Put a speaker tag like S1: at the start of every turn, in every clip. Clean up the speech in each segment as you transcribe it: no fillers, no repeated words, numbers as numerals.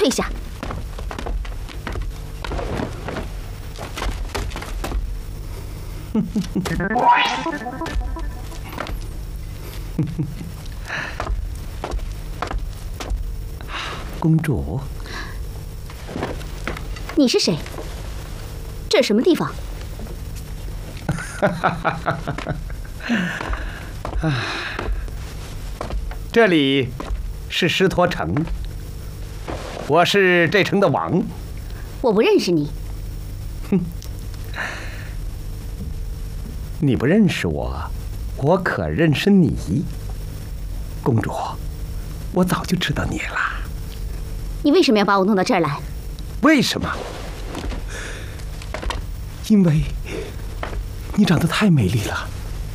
S1: 退下。
S2: 公主，
S1: 你是谁？这是什么地方？
S2: 这里是狮驼城，我是这城的王。
S1: 我不认识你。
S2: 你不认识我，我可认识你。公主，我早就知道你了。
S1: 你为什么要把我弄到这儿来？
S2: 为什么？因为你长得太美丽了。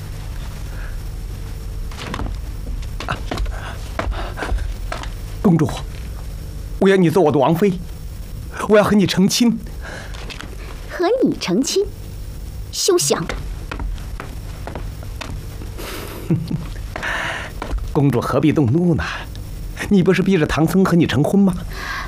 S2: 公主，我要你做我的王妃，我要和你成亲。
S1: 和你成亲？休想！
S2: 公主何必动怒呢？你不是逼着唐僧和你成婚吗？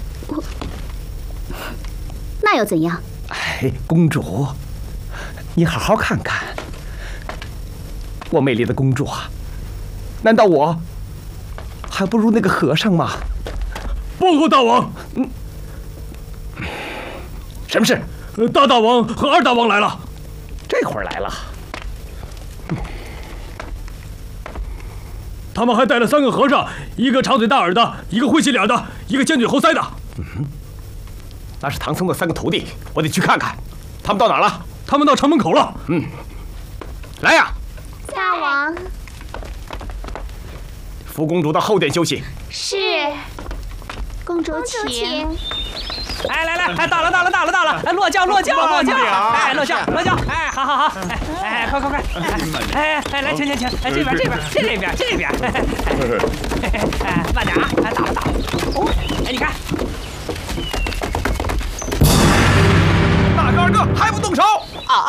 S1: 那又怎样？
S2: 哎，公主，你好好看看，我美丽的公主啊，难道我还不如那个和尚吗？
S3: 报告大王，
S2: 什么事？
S3: 大王和二大王来了。
S2: 这会儿来了。
S3: 他们还带了3个和尚，一个长嘴大耳的，一个灰心脸的，一个尖嘴猴腮的。
S2: 那是唐僧的3个徒弟，我得去看看，他们到哪儿了？
S3: 他们到城门口了。
S2: 来呀！
S4: 大王。
S2: 扶公主到后殿休息。
S4: 是。公主请。
S5: 哎，来，到了！哎，落轿！哎，落轿！哎，好！哎，快！哎，来，请！哎，这边！哎，慢点啊！哎，打了！哦，哎，你看，
S2: 大哥、二哥还不动手？
S5: 啊！